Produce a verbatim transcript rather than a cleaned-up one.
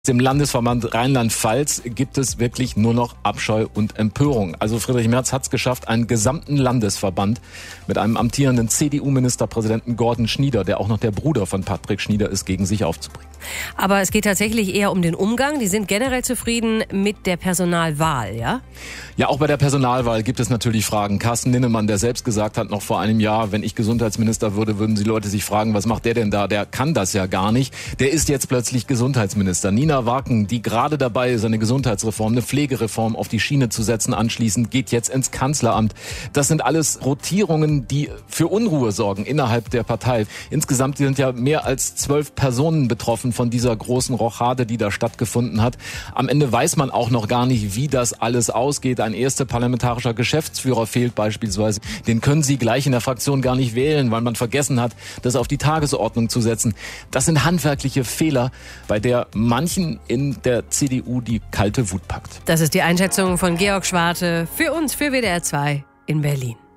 Im Landesverband Rheinland-Pfalz gibt es wirklich nur noch Abscheu und Empörung. Also Friedrich Merz hat es geschafft, einen gesamten Landesverband mit einem amtierenden C D U-Ministerpräsidenten Gordon Schnieder, der auch noch der Bruder von Patrick Schnieder ist, gegen sich aufzubringen. Aber es geht tatsächlich eher um den Umgang. Die sind generell zufrieden mit der Personalwahl, ja? Ja, auch bei der Personalwahl gibt es natürlich Fragen. Carsten Linnemann, der selbst gesagt hat, noch vor einem Jahr, wenn ich Gesundheitsminister würde, würden die Leute sich fragen, was macht der denn da? Der kann das ja gar nicht. Der ist jetzt plötzlich Gesundheitsminister. Nina Waken, die gerade dabei ist, eine Gesundheitsreform, eine Pflegereform auf die Schiene zu setzen, anschließend geht jetzt ins Kanzleramt. Das sind alles Rotierungen, die für Unruhe sorgen innerhalb der Partei. Insgesamt sind ja mehr als zwölf Personen betroffen von dieser großen Rochade, die da stattgefunden hat. Am Ende weiß man auch noch gar nicht, wie das alles ausgeht. Ein erster parlamentarischer Geschäftsführer fehlt beispielsweise. Den können Sie gleich in der Fraktion gar nicht wählen, weil man vergessen hat, das auf die Tagesordnung zu setzen. Das sind handwerkliche Fehler, bei der manchen in der C D U die kalte Wut packt. Das ist die Einschätzung von Georg Schwarte für uns, für W D R zwei in Berlin.